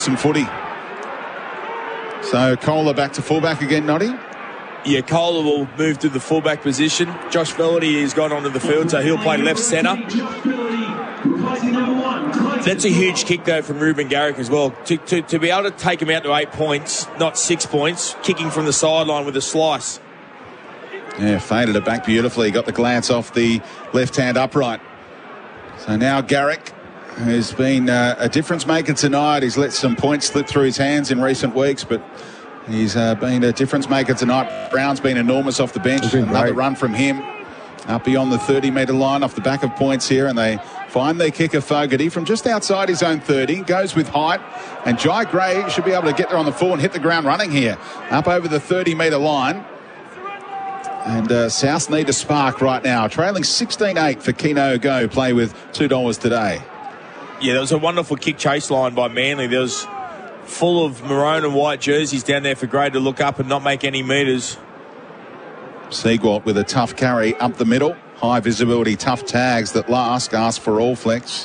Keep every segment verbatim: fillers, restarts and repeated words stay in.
some footy. So Kohler back to fullback again, Noddy? Yeah, Kohler will move to the fullback position. Josh Felity has gone onto the field, so he'll play left centre. That's a huge kick, though, from Ruben Garrick as well. To, to, to be able to take him out to eight points, not six points, kicking from the sideline with a slice. Yeah, faded it back beautifully. Got the glance off the left-hand upright. So now Garrick, who's been uh, a difference maker tonight. He's let some points slip through his hands in recent weeks, but he's uh, been a difference maker tonight. Brown's been enormous off the bench. Another great run from him up beyond the thirty metre line off the back of points here, and they find their kicker Fogarty from just outside his own thirty. Goes with height, and Jai Gray should be able to get there on the full and hit the ground running here up over the thirty metre line. And uh, South need a spark right now. Trailing sixteen eight for Keno Go. Play with two dollars today. Yeah, that was a wonderful kick chase line by Manly. There was full of maroon and white jerseys down there for Gray to look up and not make any metres. Seagwalt with a tough carry up the middle. High visibility, tough tags that last. Ask for all flex.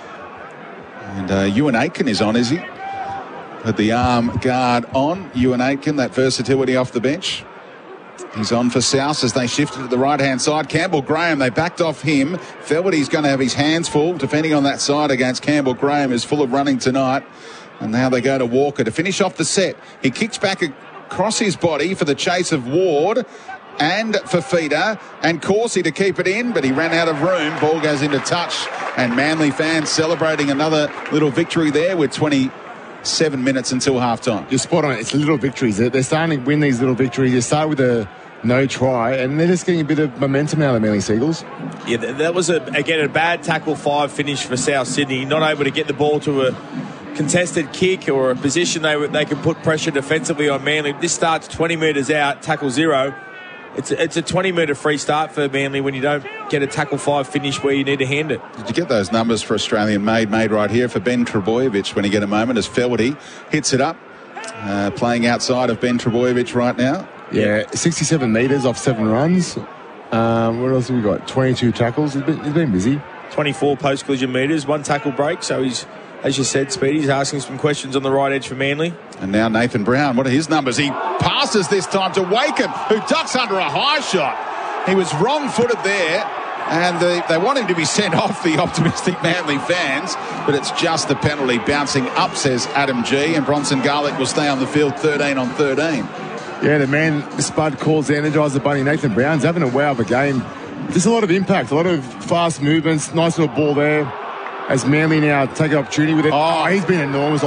And uh, Ewan Aitken is on, is he? With the arm guard on. Ewan Aitken, that versatility off the bench. He's on for South as they shifted to the right-hand side. Campbell Graham, they backed off him. Felty's going to have his hands full. Defending on that side against Campbell Graham is full of running tonight. And now they go to Walker to finish off the set. He kicks back across his body for the chase of Ward and for Feeder and Corsi to keep it in, but he ran out of room. Ball goes into touch, and Manly fans celebrating another little victory there with twenty-seven minutes until halftime. You're spot on. It's little victories. They're starting to win these little victories. You start with a no try, and they're just getting a bit of momentum out of the Manly Seagulls. Yeah, that was, a, again, a bad tackle five finish for South Sydney. Not able to get the ball to a contested kick or a position they they can put pressure defensively on Manly. This starts twenty metres out, tackle zero. It's a, it's a twenty metre free start for Manly when you don't get a tackle five finish where you need to hand it. Did you get those numbers for Australian made made right here for Ben Trebojevic when you get a moment as Felty hits it up, uh, playing outside of Ben Trebojevic right now? Yeah, sixty-seven metres off seven runs. Um, what else have we got? twenty-two tackles. He's been, he's been busy. twenty-four post-collision metres, one tackle break. So he's, as you said, Speedy's asking some questions on the right edge for Manly. And now Nathan Brown, what are his numbers? He passes this time to Wakeham, who ducks under a high shot. He was wrong-footed there, and the, they want him to be sent off, the optimistic Manly fans, but it's just a penalty bouncing up, says Adam G, and Bronson Garlick will stay on the field thirteen on thirteen. Yeah, the man, Spud calls the Energizer Bunny. Nathan Brown's having a wow of a game. Just a lot of impact, a lot of fast movements, nice little ball there. As Manly now take an opportunity with it. Oh, oh he's been enormous.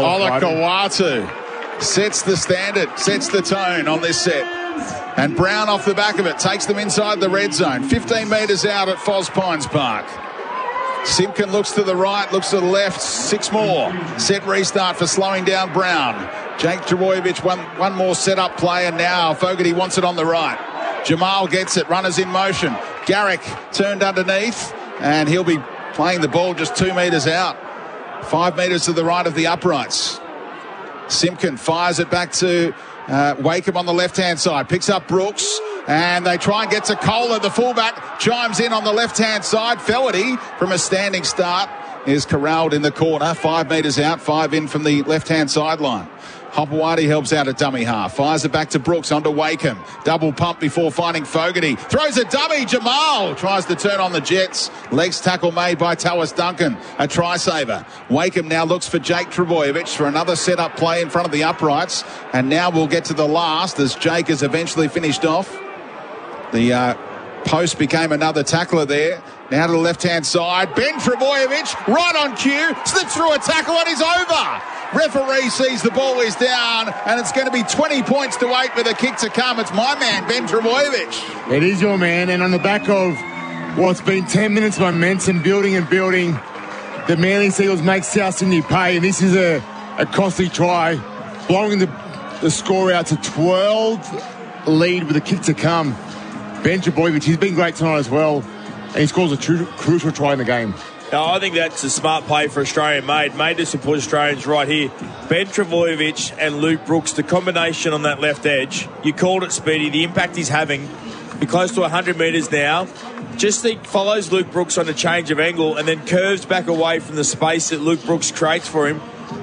Olakau'atu sets the standard, sets the tone on this set. And Brown off the back of it takes them inside the red zone. fifteen metres out at Foz Pines Park. Simpkin looks to the right, looks to the left. Six more. Set restart for slowing down Brown. Jake Trebojevic, one, one more set-up play, and now Fogarty wants it on the right. Jamal gets it, runners in motion. Garrick turned underneath, and he'll be playing the ball just two metres out. Five metres to the right of the uprights. Simpkin fires it back to uh, Wakeham on the left-hand side. Picks up Brooks, and they try and get to Kohler. The fullback chimes in on the left-hand side. Felty, from a standing start, is corralled in the corner. Five metres out, five in from the left-hand sideline. Hopewadi helps out at dummy half. Fires it back to Brooks onto Wakeham. Double pump before finding Fogarty. Throws a dummy. Jamal tries to turn on the Jets. Legs tackle made by Towers Duncan. A try saver. Wakeham now looks for Jake Trebojevic for another set-up play in front of the uprights. And now we'll get to the last as Jake has eventually finished off. The uh, post became another tackler there. Now to the left-hand side. Ben Trebojevic right on cue. Slips through a tackle and is over. Referee sees the ball is down, and it's going to be twenty points to eight with a kick to come. It's my man, Ben Trebojevic. It is your man, and on the back of what's been ten minutes of momentum, building and building, the Manly Seagulls make South Sydney pay, and this is a, a costly try, blowing the, the score out to twelve lead with a kick to come. Ben Trebojevic, he's been great tonight as well, and he scores a true, crucial try in the game. No, I think that's a smart play for Australian made. Made to support Australians right here. Ben Trebojevic and Luke Brooks, the combination on that left edge. You called it, Speedy. The impact he's having. Be close to one hundred metres now. Just think, follows Luke Brooks on a change of angle and then curves back away from the space that Luke Brooks creates for him.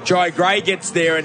Jai Gray gets there and